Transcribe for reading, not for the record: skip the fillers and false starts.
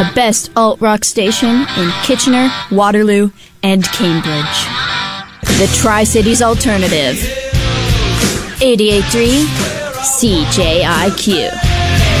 The best alt-rock station in Kitchener, Waterloo, and Cambridge. The Tri-Cities Alternative. 88.3 CJIQ.